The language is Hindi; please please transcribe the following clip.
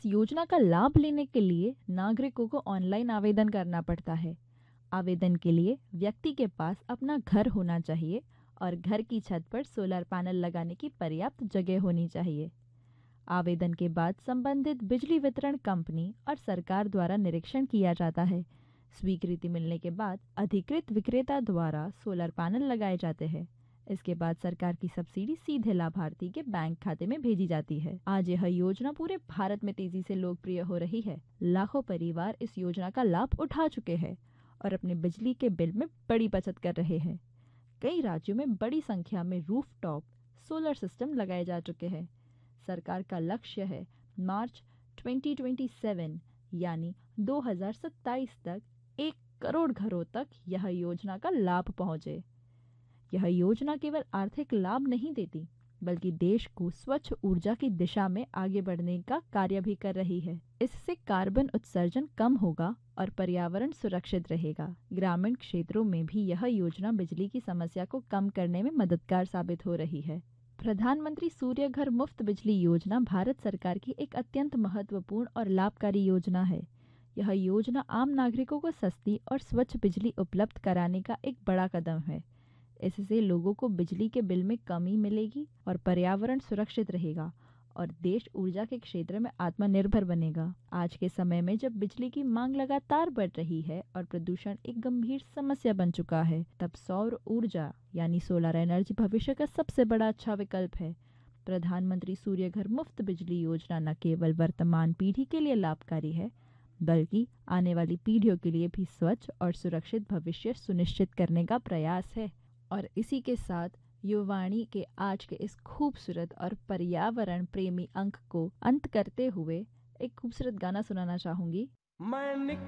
इस योजना का लाभ लेने के लिए नागरिकों को ऑनलाइन आवेदन करना पड़ता है। आवेदन के लिए व्यक्ति के पास अपना घर होना चाहिए और घर की छत पर सोलर पैनल लगाने की पर्याप्त जगह होनी चाहिए। आवेदन के बाद संबंधित बिजली वितरण कंपनी और सरकार द्वारा निरीक्षण किया जाता है। स्वीकृति मिलने के बाद अधिकृत विक्रेता द्वारा सोलर पैनल लगाए जाते हैं। इसके बाद सरकार की सब्सिडी सीधे लाभार्थी के बैंक खाते में भेजी जाती है। आज यह योजना पूरे भारत में तेजी से लोकप्रिय हो रही है। लाखों परिवार इस योजना का लाभ उठा चुके हैं और अपने बिजली के बिल में बड़ी बचत कर रहे हैं। कई राज्यों में बड़ी संख्या में रूफटॉप सोलर सिस्टम लगाए जा चुके हैं। सरकार का लक्ष्य है मार्च 2027 यानी 2027 तक 1 करोड़ घरों तक यह योजना का लाभ पहुंचे। यह योजना केवल आर्थिक लाभ नहीं देती, बल्कि देश को स्वच्छ ऊर्जा की दिशा में आगे बढ़ने का कार्य भी कर रही है। इससे कार्बन उत्सर्जन कम होगा और पर्यावरण सुरक्षित रहेगा। ग्रामीण क्षेत्रों में भी यह योजना बिजली की समस्या को कम करने में मददगार साबित हो रही है। प्रधानमंत्री सूर्य घर मुफ्त बिजली योजना भारत सरकार की एक अत्यंत महत्वपूर्ण और लाभकारी योजना है। यह योजना आम नागरिकों को सस्ती और स्वच्छ बिजली उपलब्ध कराने का एक बड़ा कदम है। इससे लोगों को बिजली के बिल में कमी मिलेगी और पर्यावरण सुरक्षित रहेगा और देश ऊर्जा के क्षेत्र में आत्मनिर्भर बनेगा। आज के समय में जब बिजली की मांग लगातार बढ़ रही है और प्रदूषण एक गंभीर समस्या बन चुका है, तब सौर ऊर्जा यानी सोलर एनर्जी भविष्य का सबसे बड़ा अच्छा विकल्प है। प्रधानमंत्री सूर्य घर मुफ्त बिजली योजना न केवल वर्तमान पीढ़ी के लिए लाभकारी है, बल्कि आने वाली पीढ़ियों के लिए भी स्वच्छ और सुरक्षित भविष्य सुनिश्चित करने का प्रयास है। और इसी के साथ युवावाणी के आज के इस खूबसूरत और पर्यावरण प्रेमी अंक को अंत करते हुए एक खूबसूरत गाना सुनाना चाहूंगी।